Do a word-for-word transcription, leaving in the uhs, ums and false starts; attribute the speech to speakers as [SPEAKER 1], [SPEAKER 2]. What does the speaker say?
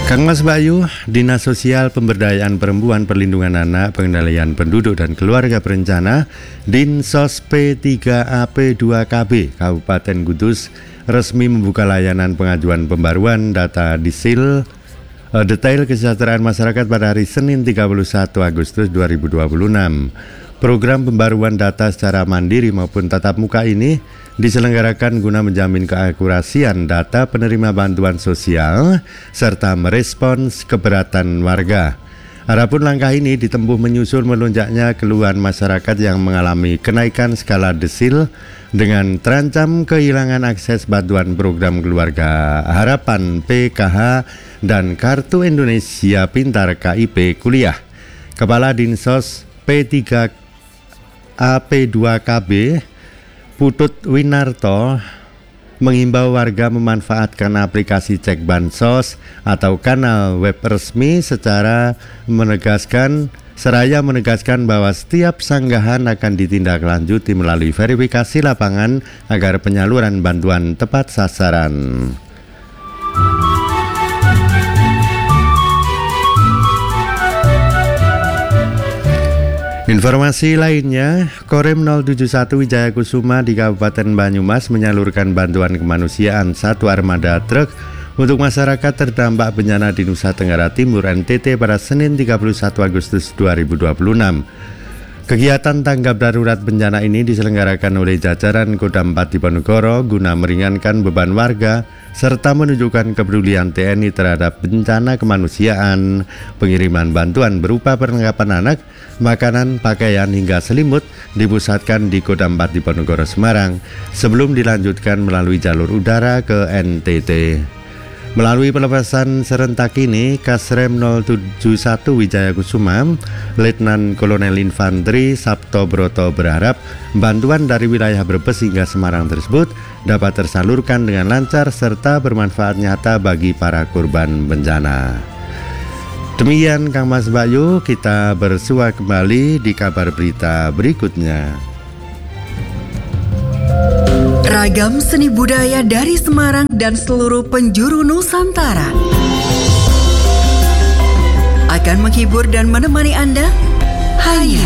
[SPEAKER 1] Kang Mas Bayu, Dinas Sosial Pemberdayaan Perempuan Perlindungan Anak Pengendalian Penduduk dan Keluarga Berencana Dinsos P tiga A P dua K B Kabupaten Kudus resmi membuka layanan pengajuan pembaruan data disil uh, detail kesejahteraan masyarakat pada hari Senin tiga puluh satu Agustus dua ribu dua puluh enam. Program pembaruan data secara mandiri maupun tatap muka ini diselenggarakan guna menjamin keakurasian data penerima bantuan sosial serta merespons keberatan warga. Adapun langkah ini ditempuh menyusul melonjaknya keluhan masyarakat yang mengalami kenaikan skala desil dengan terancam kehilangan akses bantuan program Keluarga Harapan P K H dan Kartu Indonesia Pintar K I P Kuliah. Kepala Dinsos P tiga A P dua K B Putut Winarto mengimbau warga memanfaatkan aplikasi Cek Bansos atau kanal web resmi secara menegaskan seraya menegaskan bahwa setiap sanggahan akan ditindaklanjuti melalui verifikasi lapangan agar penyaluran bantuan tepat sasaran. Informasi lainnya, Korem nol tujuh satu Wijaya Kusuma di Kabupaten Banyumas menyalurkan bantuan kemanusiaan satu armada truk untuk masyarakat terdampak bencana di Nusa Tenggara Timur N T T pada Senin tiga puluh satu Agustus dua ribu dua puluh enam. Kegiatan tanggap darurat bencana ini diselenggarakan oleh jajaran Kodam empat Diponegoro guna meringankan beban warga serta menunjukkan kepedulian T N I terhadap bencana kemanusiaan. Pengiriman bantuan berupa perlengkapan anak, makanan, pakaian hingga selimut dipusatkan di Kodam empat Diponegoro Semarang sebelum dilanjutkan melalui jalur udara ke N T T. Melalui pelepasan serentak ini, Kasrem nol tujuh satu Wijaya Kusuma, Letnan Kolonel Infanteri Sabto Broto berharap bantuan dari wilayah Brebes hingga Semarang tersebut dapat tersalurkan dengan lancar serta bermanfaat nyata bagi para korban bencana. Demikian Kang Mas Bayu, kita bersua kembali di kabar berita berikutnya.
[SPEAKER 2] Ragam seni budaya dari Semarang dan seluruh penjuru Nusantara akan menghibur dan menemani Anda hanya